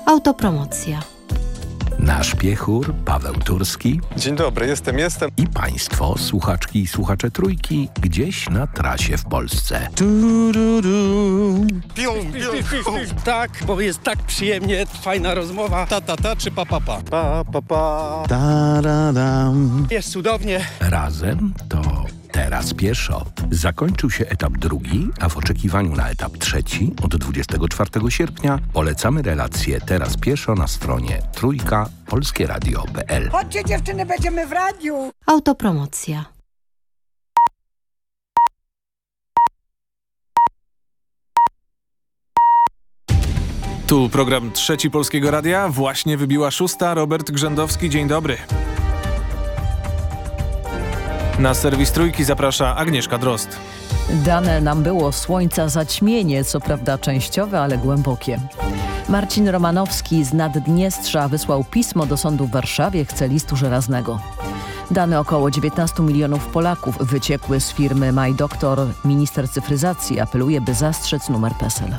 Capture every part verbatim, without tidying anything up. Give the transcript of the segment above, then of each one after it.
Autopromocja. Nasz piechur, Paweł Turski. Dzień dobry, jestem, jestem. I państwo, słuchaczki i słuchacze Trójki, gdzieś na trasie w Polsce. Du, du, du. Pium, pium. Tak, bo jest tak przyjemnie, fajna rozmowa. Ta, ta, ta czy pa, pa, pa? Pa, pa, pa. Da, da, dam. Jest cudownie. Razem to Teraz pieszo. Zakończył się etap drugi, a w oczekiwaniu na etap trzeci od dwudziestego czwartego sierpnia polecamy relację Teraz pieszo na stronie trójka polskie radio kropka p l. Chodźcie dziewczyny, będziemy w radiu. Autopromocja. Tu program Trzeci Polskiego Radia. Właśnie wybiła szósta. Robert Grzędowski, dzień dobry. Na serwis Trójki zaprasza Agnieszka Drozd. Dane nam było słońca zaćmienie, co prawda częściowe, ale głębokie. Marcin Romanowski z Naddniestrza wysłał pismo do sądu w Warszawie, chce listu żelaznego. Dane około dziewiętnastu milionów Polaków wyciekły z firmy MyDoctor. Minister cyfryzacji apeluje, by zastrzec numer P E S E L.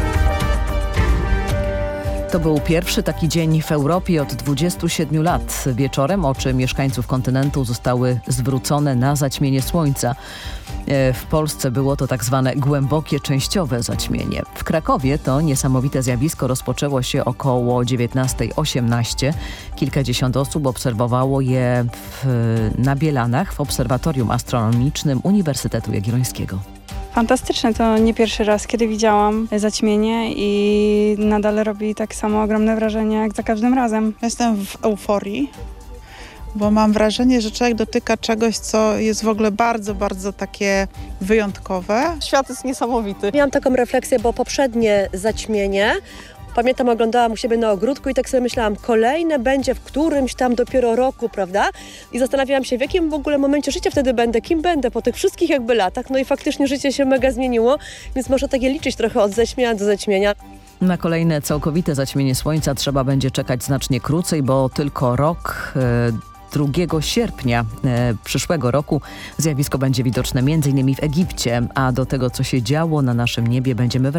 To był pierwszy taki dzień w Europie od dwudziestu siedmiu lat. Wieczorem oczy mieszkańców kontynentu zostały zwrócone na zaćmienie słońca. W Polsce było to tak zwane głębokie, częściowe zaćmienie. W Krakowie to niesamowite zjawisko rozpoczęło się około dziewiętnasta osiemnaście. Kilkadziesiąt osób obserwowało je w, na Bielanach w Obserwatorium Astronomicznym Uniwersytetu Jagiellońskiego. Fantastyczne, to nie pierwszy raz, kiedy widziałam zaćmienie i nadal robi tak samo ogromne wrażenie jak za każdym razem. Jestem w euforii, bo mam wrażenie, że człowiek dotyka czegoś, co jest w ogóle bardzo, bardzo takie wyjątkowe. Świat jest niesamowity. Miałam taką refleksję, bo poprzednie zaćmienie, pamiętam, oglądałam u siebie na ogródku i tak sobie myślałam, kolejne będzie w którymś tam dopiero roku, prawda? I zastanawiałam się, w jakim w ogóle momencie życia wtedy będę, kim będę po tych wszystkich jakby latach. No i faktycznie życie się mega zmieniło, więc można takie liczyć trochę od zaćmienia do zaćmienia. Na kolejne całkowite zaćmienie słońca trzeba będzie czekać znacznie krócej, bo tylko rok... Yy, drugiego sierpnia e, przyszłego roku zjawisko będzie widoczne między innymi w Egipcie, a do tego, co się działo na naszym niebie, będziemy wracać.